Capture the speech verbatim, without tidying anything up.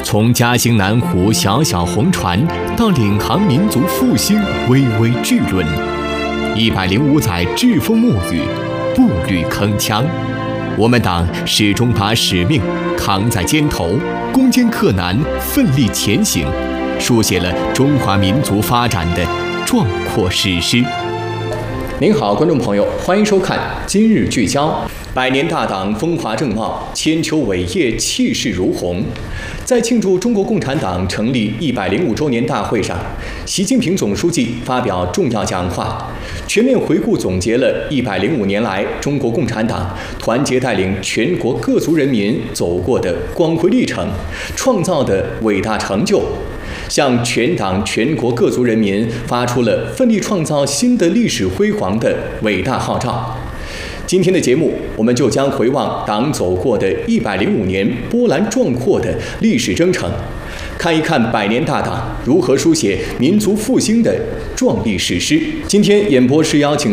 从嘉兴南湖小小红船到领航民族复兴巍巍巨轮，一百零五载栉风沐雨，步履铿锵。我们党始终把使命扛在肩头，攻坚克难，奋力前行，书写了中华民族发展的壮阔史诗。您好，观众朋友，欢迎收看《今日聚焦》。百年大党风华正茂，千秋伟业气势如虹。在庆祝中国共产党成立一百零五周年大会上，习近平总书记发表重要讲话，全面回顾总结了一百零五年来中国共产党团结带领全国各族人民走过的光辉历程，创造的伟大成就，向全党全国各族人民发出了奋力创造新的历史辉煌的伟大号召。今天的节目，我们就将回望党走过的一百零五年波澜壮阔的历史征程，看一看百年大党如何书写民族复兴的壮丽史诗。今天演播室邀请